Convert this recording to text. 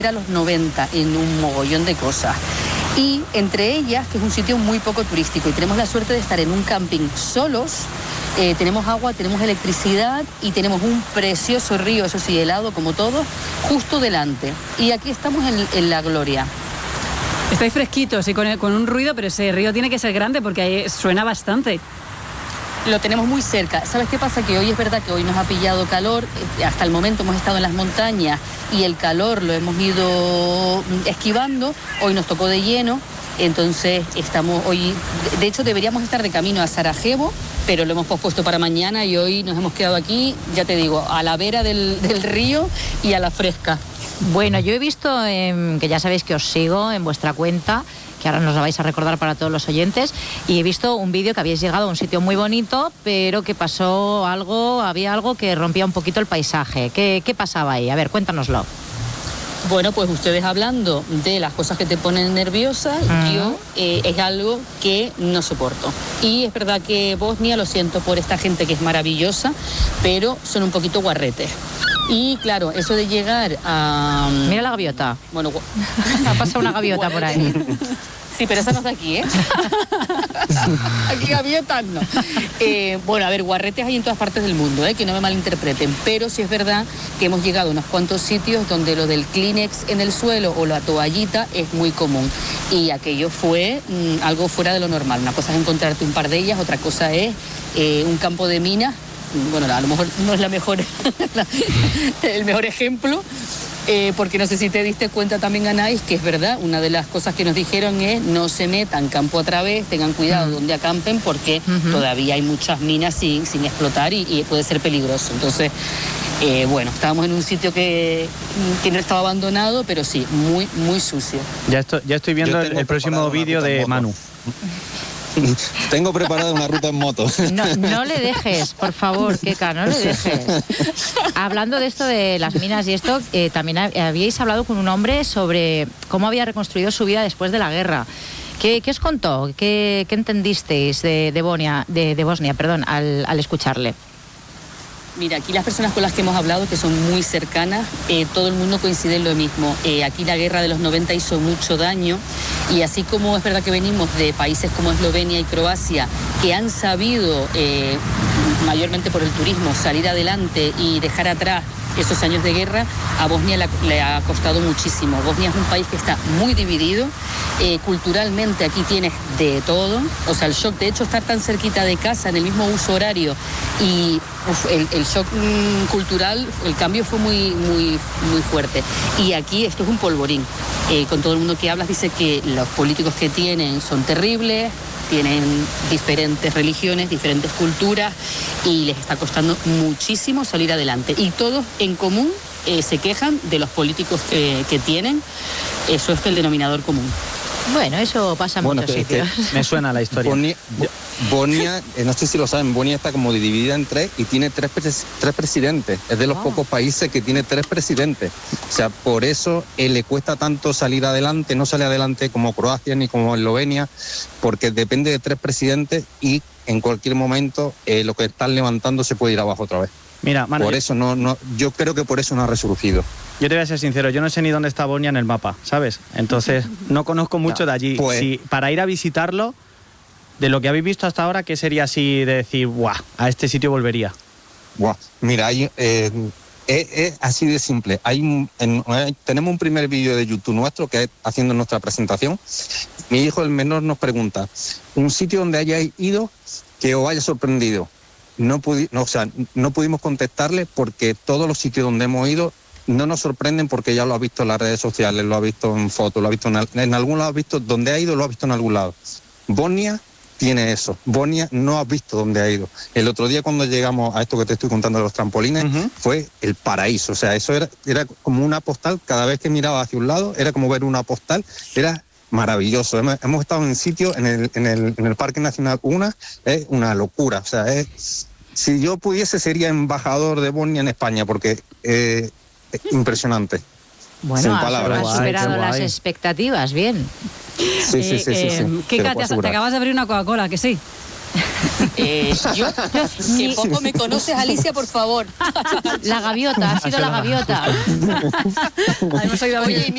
a los 90 en un mogollón de cosas. Y entre ellas, que es un sitio muy poco turístico y tenemos la suerte de estar en un camping solos, tenemos agua, tenemos electricidad y tenemos un precioso río, eso sí, helado como todo, justo delante. Y aquí estamos en la gloria. Estáis fresquitos y con un ruido, pero ese río tiene que ser grande porque ahí suena bastante. Lo tenemos muy cerca. ¿Sabes qué pasa? Que hoy es verdad que hoy nos ha pillado calor. Hasta el momento hemos estado en las montañas y el calor lo hemos ido esquivando. Hoy nos tocó de lleno. Entonces estamos hoy... De hecho, deberíamos estar de camino a Sarajevo, pero lo hemos pospuesto para mañana y hoy nos hemos quedado aquí, ya te digo, a la vera del río y a la fresca. Bueno, yo he visto, que ya sabéis que os sigo en vuestra cuenta, que ahora nos la vais a recordar para todos los oyentes, y he visto un vídeo que habéis llegado a un sitio muy bonito, pero que pasó algo, había algo que rompía un poquito el paisaje. ¿Qué pasaba ahí? A ver, cuéntanoslo. Bueno, pues ustedes hablando de las cosas que te ponen nerviosa, yo es algo que no soporto. Y es verdad que Bosnia, lo siento por esta gente que es maravillosa, pero son un poquito guarretes. Y claro, eso de llegar a... Mira la gaviota. Bueno, ha pasado una gaviota por ahí. Sí, pero esa no es de aquí, ¿eh? Aquí gaviotas no. Bueno, a ver, guarretes hay en todas partes del mundo, que no me malinterpreten, pero sí es verdad que hemos llegado a unos cuantos sitios donde lo del Kleenex en el suelo o la toallita es muy común. Y aquello fue algo fuera de lo normal. Una cosa es encontrarte un par de ellas, otra cosa es un campo de minas. Bueno, a lo mejor no es el mejor ejemplo, porque no sé si te diste cuenta también, Anais, que es verdad, una de las cosas que nos dijeron es no se metan campo a través, tengan cuidado donde acampen, porque todavía hay muchas minas sin explotar y puede ser peligroso. Entonces, bueno, estábamos en un sitio que no estaba abandonado, pero sí, muy, muy sucio. Ya estoy viendo el próximo vídeo de Manu. Tengo preparada una ruta en moto. No le dejes, por favor, Keka, no le dejes. Hablando de esto de las minas y esto, también habíais hablado con un hombre sobre cómo había reconstruido su vida después de la guerra. ¿Qué os contó? ¿Qué entendisteis de Bosnia, al escucharle? Mira, aquí las personas con las que hemos hablado, que son muy cercanas, todo el mundo coincide en lo mismo. Aquí la guerra de los 90 hizo mucho daño y así como es verdad que venimos de países como Eslovenia y Croacia, que han sabido, mayormente por el turismo, salir adelante y dejar atrás esos años de guerra, a Bosnia le ha costado muchísimo. Bosnia es un país que está muy dividido, culturalmente aquí tienes de todo, o sea, el shock, de hecho, estar tan cerquita de casa, en el mismo uso horario, y el shock cultural, el cambio fue muy, muy, muy fuerte. Y aquí esto es un polvorín. Con todo el mundo que hablas dice que los políticos que tienen son terribles, tienen diferentes religiones, diferentes culturas y les está costando muchísimo salir adelante. Y todos en común se quejan de los políticos que tienen. Eso es el denominador común. Bueno, eso pasa en muchos sitios. Me suena la historia. Bosnia, no sé si lo saben, Bosnia está como dividida en tres y tiene tres presidentes. Es de los pocos países que tiene tres presidentes. O sea, por eso le cuesta tanto salir adelante, no sale adelante como Croacia ni como Eslovenia, porque depende de tres presidentes y en cualquier momento lo que están levantando se puede ir abajo otra vez. Mira, Manu, por eso yo creo que por eso no ha resurgido. Yo te voy a ser sincero, yo no sé ni dónde está Bosnia en el mapa, ¿sabes? Entonces, no conozco mucho de allí. Pues, si para ir a visitarlo, de lo que habéis visto hasta ahora, ¿qué sería así de decir, ¡buah! A este sitio volvería. Buah, mira, es así de simple. Tenemos un primer vídeo de YouTube nuestro que es haciendo nuestra presentación. Mi hijo, el menor, nos pregunta, un sitio donde hayáis ido que os haya sorprendido. No pudimos contestarle porque todos los sitios donde hemos ido no nos sorprenden porque ya lo ha visto en las redes sociales, lo ha visto en fotos, lo ha visto en algún lado, donde ha ido lo ha visto en algún lado. Bosnia tiene eso. Bosnia no ha visto dónde ha ido. El otro día cuando llegamos a esto que te estoy contando de los trampolines, fue el paraíso. O sea, eso era como una postal. Cada vez que miraba hacia un lado era como ver una postal. Era maravilloso. Hemos estado en sitios, en el Parque Nacional Una, es una locura. O sea, si yo pudiese sería embajador de Bosnia en España porque es impresionante. Bueno, has superado las expectativas, bien. Sí. Keka, te acabas de abrir una Coca-Cola, ¿que sí? Yo, que poco me conoces, Alicia, por favor. La gaviota, ha sido la gaviota. Hemos oído. Oye,